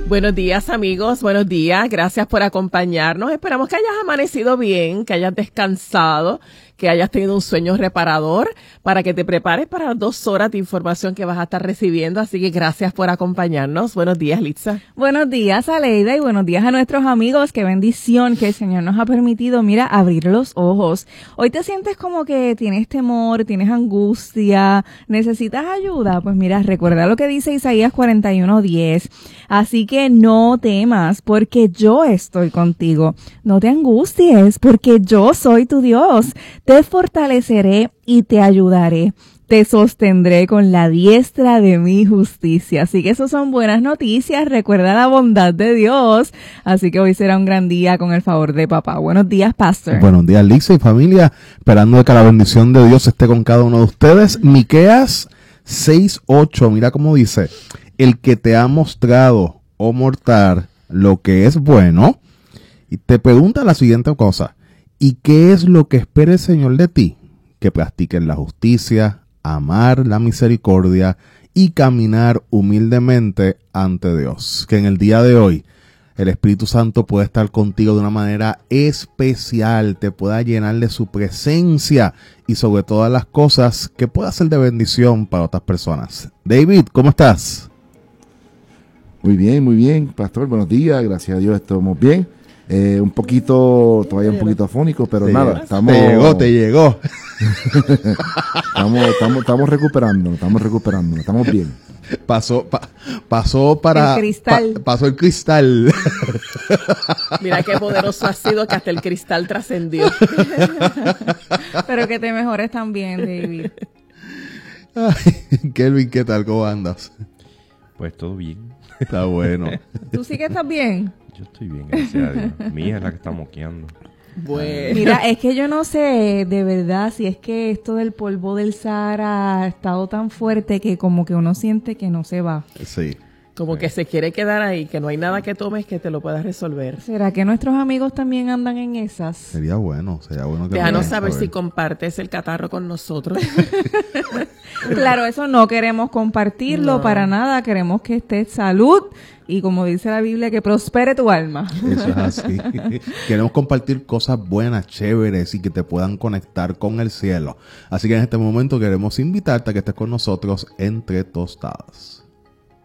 Buenos días, amigos, buenos días, gracias por acompañarnos. Esperamos que hayas amanecido bien, que hayas descansado, que hayas tenido un sueño reparador para que te prepares para las 2 horas de información que vas a estar recibiendo. Así que gracias por acompañarnos. Buenos días, Litza. Buenos días, Aleida, y buenos días a nuestros amigos. Qué bendición que el Señor nos ha permitido, mira, abrir los ojos. Hoy te sientes como que tienes temor, tienes angustia, necesitas ayuda. Pues mira, recuerda lo que dice Isaías 41:10. Así que no temas, porque yo estoy contigo. No te angusties, porque yo soy tu Dios. Te fortaleceré y te ayudaré. Te sostendré con la diestra de mi justicia. Así que eso son buenas noticias. Recuerda la bondad de Dios. Así que hoy será un gran día con el favor de papá. Buenos días, Pastor. Buenos días, Lixa y familia. Esperando que la bendición de Dios esté con cada uno de ustedes. Miqueas 6:8. Mira cómo dice: el que te ha mostrado, oh mortal, lo que es bueno. Y te pregunta la siguiente cosa: ¿y qué es lo que espera el Señor de ti? Que practiques la justicia, amar la misericordia y caminar humildemente ante Dios. Que en el día de hoy el Espíritu Santo pueda estar contigo de una manera especial, te pueda llenar de su presencia y sobre todas las cosas que pueda ser de bendición para otras personas. David, ¿cómo estás? Muy bien, pastor, buenos días, gracias a Dios estamos bien. Todavía un poquito afónico, pero nada, estamos... Te llegó. estamos recuperando, estamos bien. Pasó para... El cristal. Pasó el cristal. Mira qué poderoso ha sido que hasta el cristal trascendió. Pero que te mejores también, David. Ay, Kelvin, ¿qué tal? ¿Cómo andas? Pues todo bien. Está bueno. ¿Tú sí que estás bien? Yo estoy bien, gracias a Dios. Mi hija es la que está moqueando. Bueno. Mira, es que yo no sé de verdad si es que esto del polvo del Sahara ha estado tan fuerte que como que uno siente que no se va. Sí. Como que se quiere quedar ahí, que no hay nada que tomes que te lo puedas resolver. ¿Será que nuestros amigos también andan en esas? Sería bueno que Déjanos nos saber dejen si compartes el catarro con nosotros. Claro, eso no queremos compartirlo para nada. Queremos que estés salud y, como dice la Biblia, que prospere tu alma. Eso es así. Queremos compartir cosas buenas, chéveres y que te puedan conectar con el cielo. Así que en este momento queremos invitarte a que estés con nosotros entre tostadas.